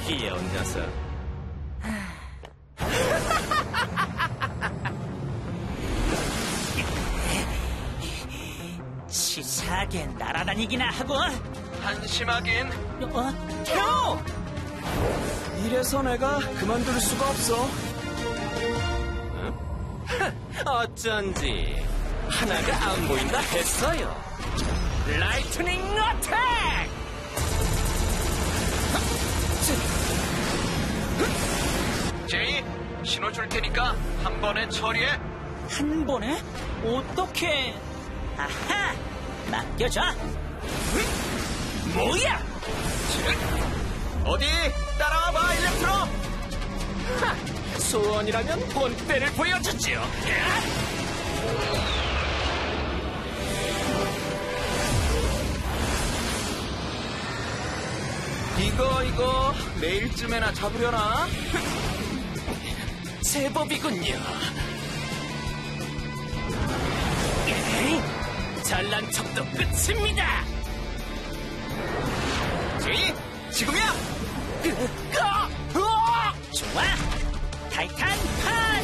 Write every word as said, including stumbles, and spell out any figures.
귀여운 녀석. 치사하게 날아다니기나 하고. 한심하긴. 어? 태호! 이래서 내가 그만둘 수가 없어. 어쩐지 하나가 안 보인다 했어요. 라이트닝 어택! 제이, 신호 줄 테니까 한 번에 처리해. 한 번에? 어떻게? 아하! 맡겨줘! 뭐야? 어디 따라와봐, 일렉트로. 하, 소원이라면 본때를 보여주지요. 이거 이거 내일쯤에나 잡으려나? 제법이군요. 에이, 잘난 척도 끝입니다. 제이, 지금이야. 좋아, 타이탄